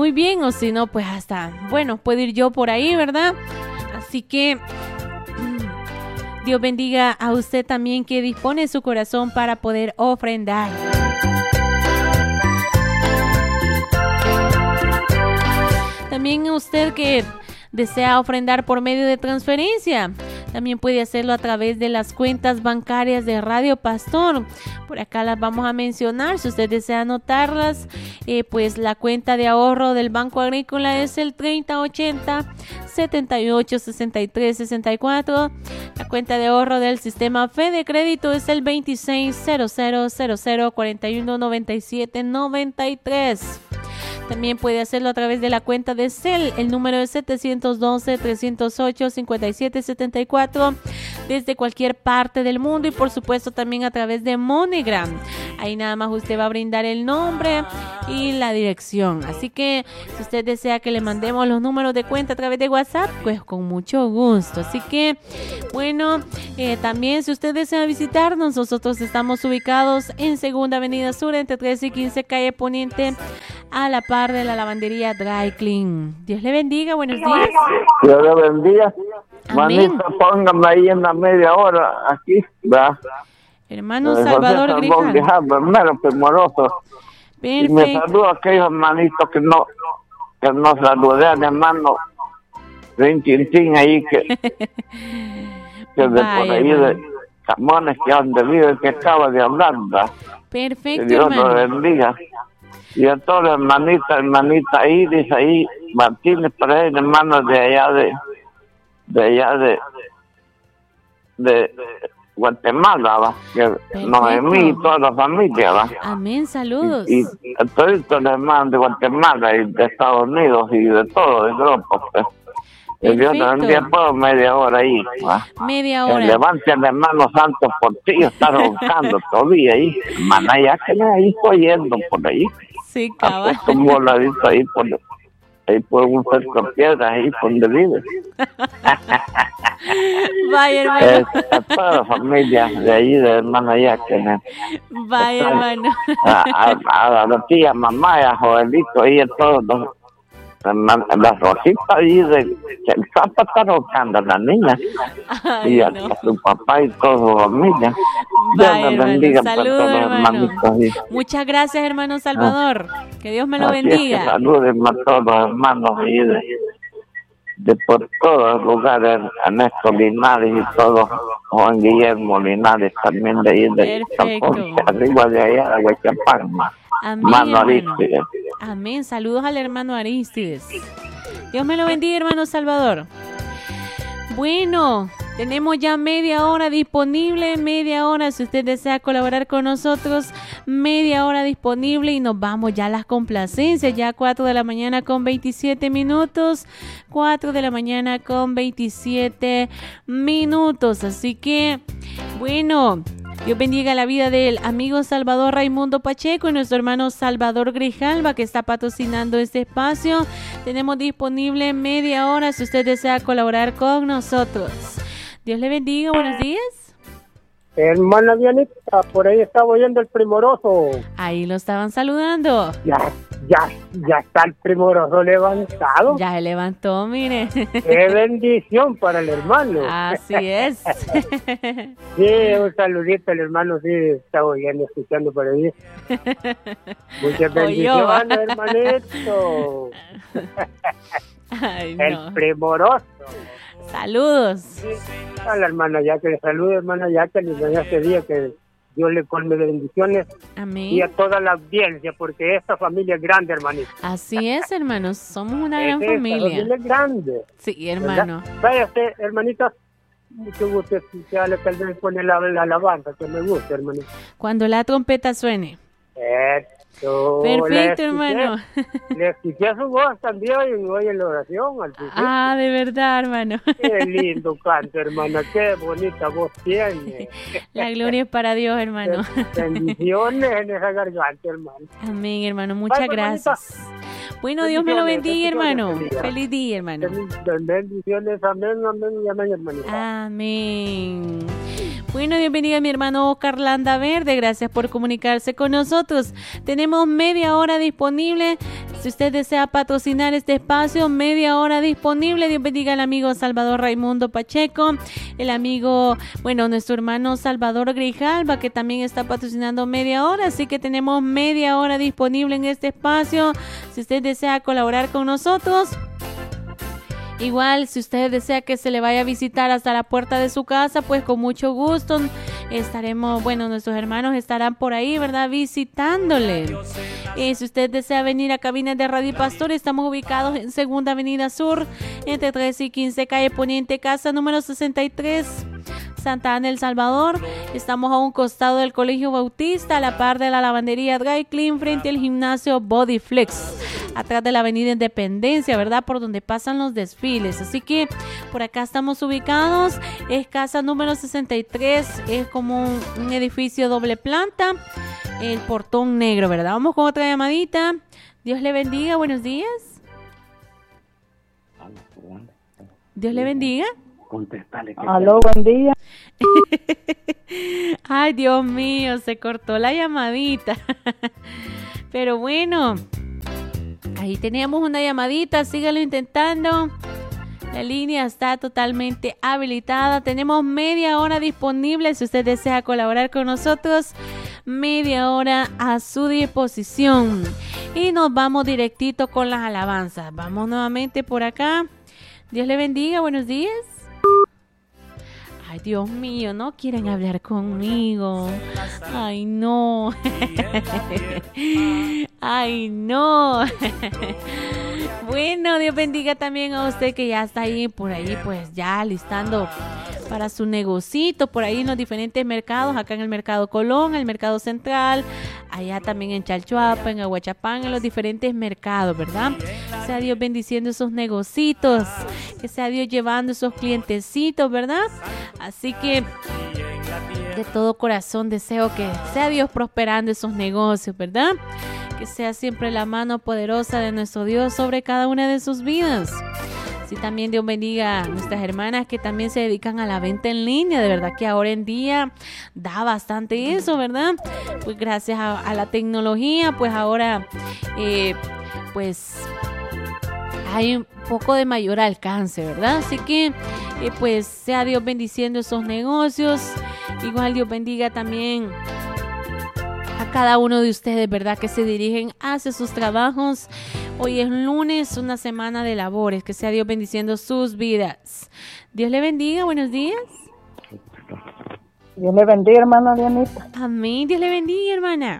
muy bien, o si no, pues hasta, bueno, puedo ir yo por ahí, ¿verdad? Así que Dios bendiga a usted también que dispone su corazón para poder ofrendar. También usted que desea ofrendar por medio de transferencia, también puede hacerlo a través de las cuentas bancarias de Radio Pastor. Por acá las vamos a mencionar. Si usted desea anotarlas, pues la cuenta de ahorro del Banco Agrícola es el 3080-786364. La cuenta de ahorro del Sistema Fede Crédito es el 260000419793. También puede hacerlo a través de la cuenta de CEL. El número es 712-308-5774 desde cualquier parte del mundo, y por supuesto también a través de MoneyGram. Ahí nada más usted va a brindar el nombre y la dirección. Así que si usted desea que le mandemos los números de cuenta a través de WhatsApp, pues con mucho gusto. Así que bueno, también si usted desea visitarnos, nosotros estamos ubicados en Segunda Avenida Sur, entre 13 y 15 calle Poniente, a la par de la lavandería Dry Clean. Dios le bendiga, buenos días. Dios le bendiga. Amén. Manito, póngame ahí en la media hora, aquí, ¿verdad? Hermano Salvador Grijalva. Hermano primoroso. Y me saludo a aquellos hermanitos que no saludan, hermano Rintintín ahí, que de por ahí de Camones, que donde vive, que acaba de hablar, ¿verdad? Perfecto, que Dios hermano. lo bendiga. Y a todas las hermanita Iris ahí, Martínez, para él, hermanos de allá de Guatemala, ¿va? Que Noemí y toda la familia, ¿va? Amén, saludos. Y a todos los hermanos de Guatemala y de Estados Unidos y de todo, de Europa, pues. Que Dios te bendiga por media hora ahí, ¿va? Media hora. Levante al hermano Santo Portillo, está roncando todavía ahí. Hermana, ya que me ahí estoy yendo por ahí. Sí, cabal. Ha puesto un voladito ahí por un cerco de piedras, ahí por donde vive. Vaya, hermano. A toda la familia de ahí, de hermana Jacqueline. Vaya, hermano. A la tía, mamá, y a Joelito, ahí a todos los... Las rositas ahí el Zapa está roncando a la niña. Ay, y a no. su papá y toda su familia. Vaya, Dios los bendiga por saludos, todos los hermano. hermanitos ahí. Muchas gracias, hermano Salvador. Que Dios me lo Así es, bendiga. que saluden a todos los hermanos ahí de por todos los lugares, Ernesto Linares y todos, Juan Guillermo Linares también de ahí, de Zaponte, arriba de allá, de Huachapán. Amén, Hermano hermano. Aristides. Amén. Saludos al hermano Aristides. Dios me lo bendiga, hermano Salvador. Bueno, tenemos ya media hora disponible, media hora. Si usted desea colaborar con nosotros, media hora disponible y nos vamos ya a las complacencias. Ya 4 de la mañana con 27 minutos. 4 de la mañana con 27 minutos. Así que, bueno, Dios bendiga la vida del amigo Salvador Raimundo Pacheco y nuestro hermano Salvador Grijalva, que está patrocinando este espacio. Tenemos disponible media hora si usted desea colaborar con nosotros. Dios le bendiga, buenos días. Hermana Dianita, por ahí estaba oyendo el Primoroso. Ahí lo estaban saludando. Ya está el Primoroso levantado. Ya se levantó, mire. Qué bendición para el hermano. Así es. Sí, un saludito al hermano, sí, está oyendo, escuchando por ahí. Muchas bendiciones, hermanito. Ay, no. El Primoroso. Saludos. Sí, a la hermana Jacqueline, saludos, hermana Jacqueline, en este día que Dios le colme de bendiciones. Amén. Y a toda la audiencia, porque esta familia es grande, hermanito. Así es, hermanos, somos una gran Esta familia. familia es grande. Sí, hermano. Vaya usted, hermanita, mucho gusto escucharle, tal vez pone la alabanza que me gusta, hermanito. Cuando la trompeta suene. Eso. Perfecto, hermano. Le escuché su voz también hoy en la oración al principio. Ah, de verdad, hermano. Qué lindo canto, hermana, qué bonita voz tiene. La gloria es para Dios, hermano. Bendiciones en esa garganta, hermano. Amén, hermano, muchas Bye, gracias. Bueno, Dios me lo bendiga, hermano. bendiciones. Feliz día, hermano. Bendiciones, amén, amén y amén, hermanita. Amén. Bueno, Dios bendiga a mi hermano Oscar Landa Verde. Gracias por comunicarse con nosotros. Tenemos media hora disponible Si usted desea patrocinar este espacio, media hora disponible. Dios bendiga al amigo Salvador Raimundo Pacheco, el amigo, nuestro hermano Salvador Grijalva, que también está patrocinando media hora. Así que tenemos media hora disponible en este espacio. Si usted desea colaborar con nosotros, igual, si usted desea que se le vaya a visitar hasta la puerta de su casa, pues con mucho gusto estaremos, nuestros hermanos estarán por ahí, ¿verdad? Visitándole. Si usted desea venir a Cabinas de Radio Pastor, estamos ubicados en Segunda Avenida Sur, entre 13 y 15, calle Poniente, casa número 63, Santa Ana, El Salvador. Estamos a un costado del Colegio Bautista, a la par de la lavandería Dry Clean, frente al gimnasio Body Flex, atrás de la avenida Independencia, ¿verdad? Por donde pasan los desfiles. Así que por acá estamos ubicados. Es casa número 63. Es como un edificio doble planta. El portón negro, ¿verdad? Vamos con otra llamadita. Dios le bendiga. Buenos días. Dios le bendiga. Contestale. Aló, buen día. Ay, Dios mío, se cortó la llamadita. Pero bueno, ahí teníamos una llamadita, síganlo intentando. La línea está totalmente habilitada. Tenemos media hora disponible. Si usted desea colaborar con nosotros, media hora a su disposición. Y nos vamos directito con las alabanzas. Vamos nuevamente por acá. Dios le bendiga, buenos días. Ay, Dios mío, no quieren hablar conmigo. Ay, no. Ay, no. Bueno, Dios bendiga también a usted que ya está ahí, por ahí, pues ya listando para su negocito, por ahí en los diferentes mercados, acá en el Mercado Colón, el Mercado Central, allá también en Chalchuapa, en Aguachapán, en los diferentes mercados, ¿verdad? Sea Dios bendiciendo esos negocitos, que sea Dios llevando esos clientecitos, ¿verdad? Así que de todo corazón deseo que sea Dios prosperando esos negocios, ¿verdad? Que sea siempre la mano poderosa de nuestro Dios sobre cada una de sus vidas. Sí, también Dios bendiga a nuestras hermanas que también se dedican a la venta en línea. De verdad que ahora en día da bastante eso, ¿verdad? Pues gracias a la tecnología, pues ahora pues hay un poco de mayor alcance, ¿verdad? Así que pues sea Dios bendiciendo esos negocios. Igual Dios bendiga también a cada uno de ustedes, ¿verdad? Que se dirigen hacia sus trabajos. Hoy es lunes, una semana de labores. Que sea Dios bendiciendo sus vidas. Dios le bendiga, buenos días. Dios le bendiga, hermana Dianita. Amén, Dios le bendiga, hermana.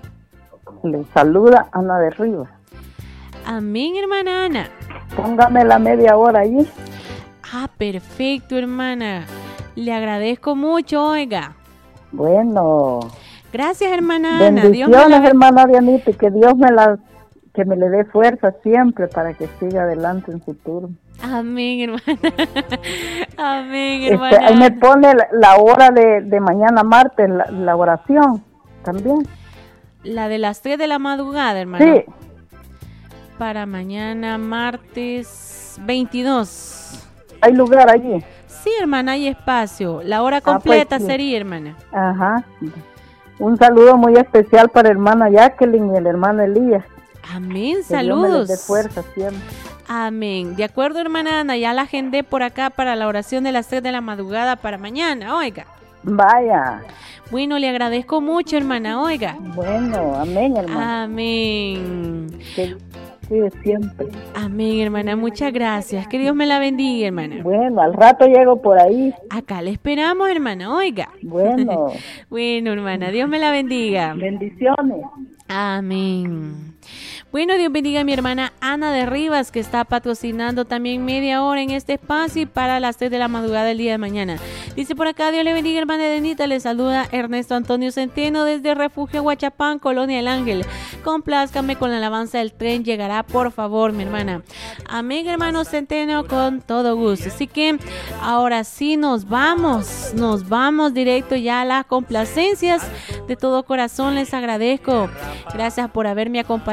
Le saluda Ana de Rivas. Amén, hermana Ana. Póngame la media hora allí. Ah, perfecto, hermana. Le agradezco mucho, oiga. Bueno. Gracias, hermana Ana. Bendiciones, hermana Dianita, que Dios que me le dé fuerza siempre para que siga adelante en futuro. Amén, hermana. Amén, hermana. Ahí me pone la hora de mañana martes, la oración también. La de las 3 de la madrugada, hermana. Sí. Para mañana martes 22. ¿Hay lugar allí? Sí, hermana, hay espacio. La hora completa pues, sí. sería, hermana. Ajá. Un saludo muy especial para hermana Jacqueline y el hermano Elías. Amén, que saludos. Dios me les dé fuerza siempre. Amén. De acuerdo, hermana Ana, ya la agendé por acá para la oración de las 3 de la madrugada para mañana, oiga. Vaya. Bueno, le agradezco mucho, hermana, oiga. Bueno, amén, hermana. Amén. Que siempre. Amén, hermana, muchas gracias. Que Dios me la bendiga, hermana. Bueno, al rato llego por ahí. Acá le esperamos, hermana, oiga. Bueno. Bueno, hermana, Dios me la bendiga. Bendiciones. Amén. Bueno, Dios bendiga a mi hermana Ana de Rivas, que está patrocinando también media hora en este espacio y para las 3 de la madrugada del día de mañana. Dice por acá, Dios le bendiga, hermana Denita. Le saluda Ernesto Antonio Centeno desde Refugio Huachapán, Colonia El Ángel. Complázcame con la alabanza del tren. Llegará, por favor, mi hermana. Amén, hermano Centeno, con todo gusto. Así que ahora sí nos vamos directo ya a las complacencias. De todo corazón les agradezco. Gracias por haberme acompañado en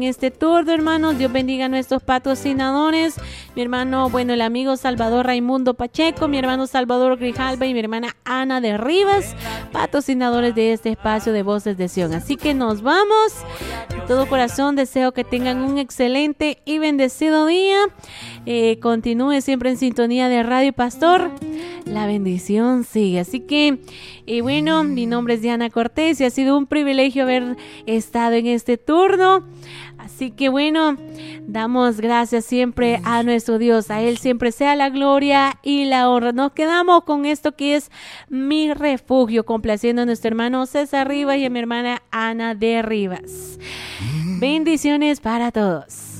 este turno, hermanos. Dios bendiga a nuestros patrocinadores. Mi hermano, el amigo Salvador Raimundo Pacheco, mi hermano Salvador Grijalva y mi hermana Ana de Rivas, patrocinadores de este espacio de Voces de Sion. Así que nos vamos. De todo corazón deseo que tengan un excelente y bendecido día. Continúe siempre en sintonía de Radio Pastor. La bendición sigue. Así que, mi nombre es Diana Cortés y ha sido un privilegio haber estado en este turno. Así que damos gracias siempre a nuestro Dios. A Él siempre sea la gloria y la honra. Nos quedamos con esto que es Mi Refugio, complaciendo a nuestro hermano César Rivas y a mi hermana Ana de Rivas. Bendiciones para todos.